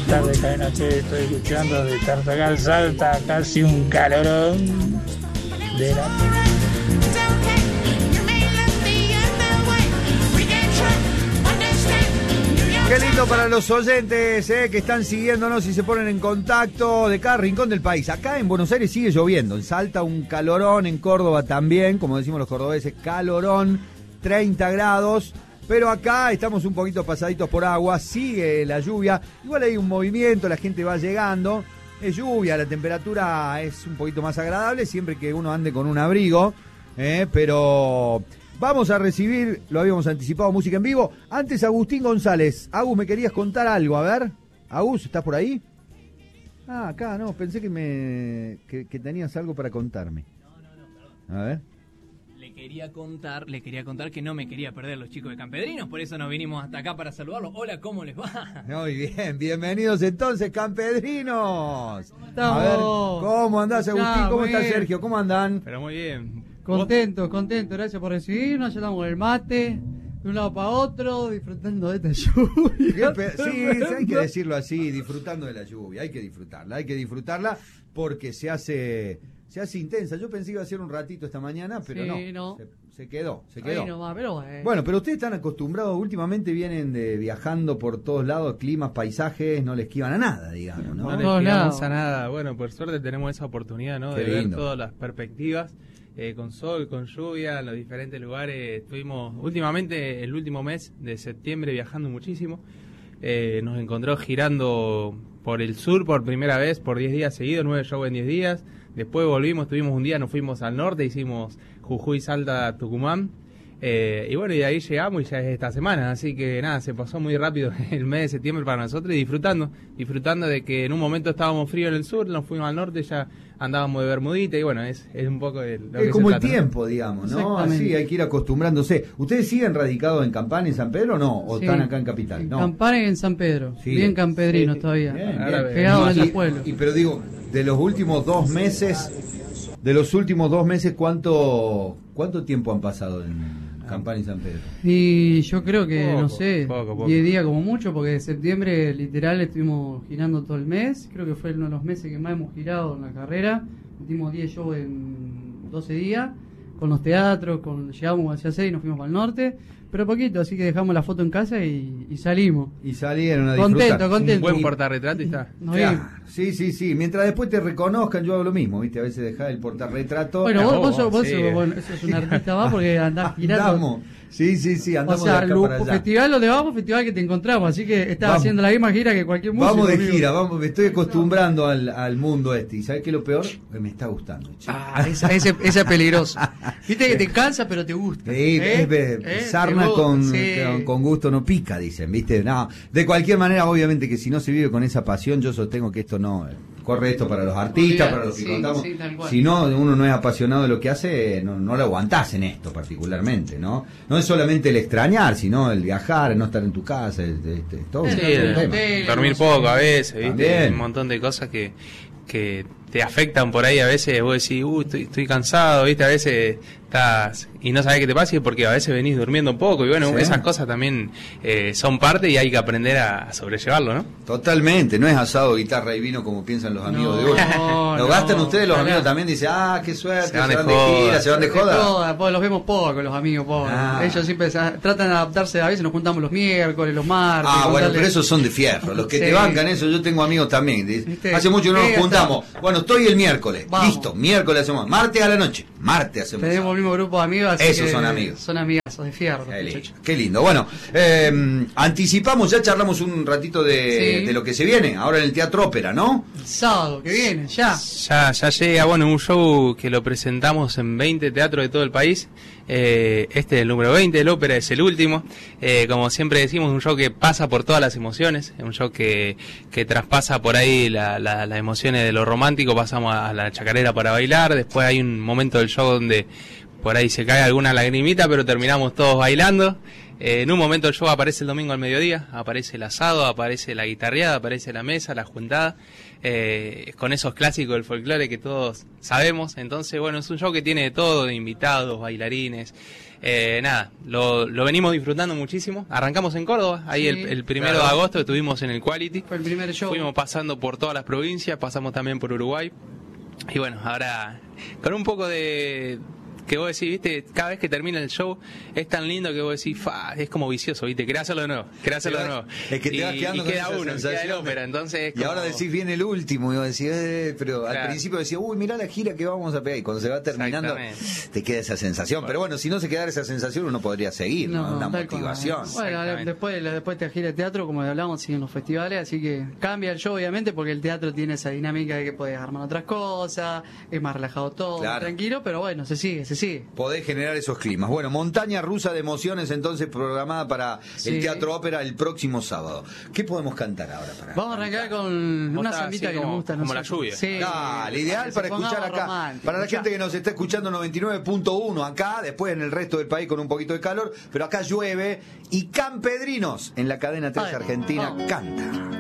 tardes, Cadena Che, estoy escuchando de Tartagal Salta, casi un calorón de la... Qué lindo para los oyentes que están siguiéndonos y se ponen en contacto de cada rincón del país. Acá en Buenos Aires sigue lloviendo, en Salta un calorón, en Córdoba también, como decimos los cordobeses, calorón, 30 grados. Pero acá estamos un poquito pasaditos por agua, sigue la lluvia, igual hay un movimiento, la gente va llegando, es lluvia, la temperatura es un poquito más agradable, siempre que uno ande con un abrigo, pero vamos a recibir, lo habíamos anticipado, música en vivo. Antes Agustín González, Agus, me querías contar algo, a ver, Agus, ¿estás por ahí? Ah, acá, no, pensé que tenías algo para contarme. No, a ver. Le quería contar que no me quería perder los chicos de Campedrinos, por eso nos vinimos hasta acá para saludarlos. Hola, ¿cómo les va? Muy bien, bienvenidos entonces, Campedrinos. Estamos. A ver, ¿cómo andás, Agustín? ¿Cómo estás, bien. Sergio? ¿Cómo andan? Pero muy bien. Contento, gracias por recibirnos. Ya estamos con el mate, de un lado para otro, disfrutando de esta lluvia. Sí, hay que decirlo así, disfrutando de la lluvia, hay que disfrutarla porque se hace intensa. Yo pensé que iba a ser un ratito esta mañana, pero sí, no. Se quedó. Ahí nomás, pero bueno. Bueno, pero ustedes están acostumbrados, últimamente vienen viajando por todos lados, climas, paisajes, no les esquivan a nada, digamos, ¿no? No Por les todos quedamos lados. a nada. Bueno, por suerte tenemos esa oportunidad, ¿no? Qué De ver lindo. todas las perspectivas, con sol, con lluvia, en los diferentes lugares. Estuvimos últimamente, el último mes de septiembre, viajando muchísimo. Nos encontró girando por el sur por primera vez, por 10 días seguidos, 9 shows en 10 días. Después volvimos, tuvimos un día, nos fuimos al norte, hicimos Jujuy, Salta, Tucumán. Y bueno, y de ahí llegamos y ya es esta semana. Así que nada, se pasó muy rápido el mes de septiembre para nosotros y disfrutando de que en un momento estábamos fríos en el sur, nos fuimos al norte, ya andábamos de bermudita y bueno, es un poco de lo que Es como se el trata, ¿no? tiempo, digamos, ¿no? Exactamente. Así hay que ir acostumbrándose. ¿Ustedes siguen radicados en Campana, en San Pedro o no? ¿O Sí. están acá en Capital? En No. Campana y en San Pedro. Sí. Bien campedrinos Sí. todavía. Bien, Ahora bien. Pegados en Y- el pueblo. Pero digo, de los últimos 2 meses, ¿cuánto tiempo han pasado en Campana y San Pedro? Y yo creo que, Poco, no sé, poco. 10 días como mucho, porque de septiembre literal estuvimos girando todo el mes. Creo que fue uno de los meses que más hemos girado en la carrera. Metimos 10 shows en 12 días, con los teatros, llegamos hacia 6 y nos fuimos para el norte. Pero poquito, así que dejamos la foto en casa y salimos. Y salieron a disfrutar. Contento. Un buen portarretrato y está. Nos Claro, vimos. sí. Mientras después te reconozcan, yo hago lo mismo, ¿viste? A veces dejás el portarretrato. Bueno, vos sí. bueno, eso es un artista más porque andás girando. Andamos. Sí, O andamos sea, de acá para allá. festival donde vamos, festival que te encontramos. Así que estás Vamos. haciendo la misma gira que cualquier músico. Vamos de amigo. gira, me estoy acostumbrando al mundo este. ¿Y sabes qué es lo peor? Que me está gustando, che. Ese es peligroso. Viste que te cansa, pero te gusta. Sí, sarna Te gusta, con, sí. con gusto no pica, dicen, ¿viste? No, de cualquier manera, obviamente que si no se vive con esa pasión, yo sostengo que esto no corre esto para los artistas, para los que Sí, contamos. sí, tal cual. Si no, uno no es apasionado de lo que hace, no lo aguantás en esto particularmente, ¿no? No es solamente el extrañar, sino el viajar, el no estar en tu casa, todo. Sí, todo un tema. dormir poco a veces, ¿viste? También. Un montón de cosas que te afectan por ahí. A veces vos decís, estoy cansado, ¿viste? A veces estás y no sabés qué te pasa y porque a veces venís durmiendo poco y bueno, Sí. esas cosas también son parte y hay que aprender a sobrellevarlo, ¿no? Totalmente, no es asado, guitarra y vino como piensan los amigos No, de uno. no, Lo gastan ustedes, los ojalá. amigos también, dicen, qué suerte, Se van de gira, joda. se van de joda. Pues los vemos poco, los amigos poco. Ah. Ellos siempre tratan de adaptarse, a veces nos juntamos los miércoles, los martes. Ah, bueno, contarle- pero esos son de fierro, los que te Sí. bancan eso, yo tengo amigos también. ¿Viste? Hace mucho no nos Sí, juntamos. Bueno, estoy el miércoles, Vamos. listo, miércoles hacemos, martes a la noche, martes hacemos. Tenemos el mismo grupo de amigos. Así Esos que son amigos. Son amigazos de fierro. Qué lindo, muchachos. qué lindo. Bueno, anticipamos, ya charlamos un ratito de Sí. lo que se viene, ahora en el Teatro Ópera, ¿no? El sábado que viene, ya. Ya llega, bueno, un show que lo presentamos en 20 teatros de todo el país. Este es el número 20, el ópera es el último. Como siempre decimos, un show que pasa por todas las emociones, un show que traspasa por ahí las emociones de lo romántico, pasamos a la chacarera para bailar, después hay un momento del show donde por ahí se cae alguna lagrimita, pero terminamos todos bailando. En un momento el show aparece el domingo al mediodía, aparece el asado, aparece la guitarreada, aparece la mesa, la juntada, con esos clásicos del folclore que todos sabemos. Entonces, bueno, es un show que tiene de todo, de invitados, bailarines. Nada, lo venimos disfrutando muchísimo. Arrancamos en Córdoba, ahí Sí, el 1 de agosto estuvimos en el Quality. Fue el primer show. Fuimos pasando por todas las provincias, pasamos también por Uruguay. Y bueno, ahora con un poco de... que vos decís, viste, cada vez que termina el show es tan lindo que vos decís, es como vicioso, viste, querés hacerlo de nuevo. Es que te vas quedando con queda esa uno, sensación queda el ópera, entonces y ahora decís, viene el último, y vos decís, pero Claro. al principio decís, uy, mirá la gira que vamos a pegar, y cuando se va terminando te queda esa sensación. Pero bueno, si no se quedara esa sensación, uno podría seguir, ¿no? Una tal cual. motivación. Bueno, después te gira el teatro, como hablamos, siguen los festivales, así que cambia el show, obviamente, porque el teatro tiene esa dinámica de que puedes armar otras cosas, es más relajado todo, Claro. más tranquilo, pero bueno, se sigue. Podés generar esos climas. Bueno, montaña rusa de emociones entonces programada para Sí. el Teatro Ópera el próximo sábado. ¿Qué podemos cantar ahora? Vamos a arrancar con una Está zambita así que nos como- gusta. a como la nosotros. lluvia. Sí. Dale, ideal que para se escuchar pongamos acá. románticos. Para la gente que nos está escuchando 99.1 acá, después en el resto del país con un poquito de calor, pero acá llueve y Campedrinos en la cadena 3 Ay, Argentina vamos. canta.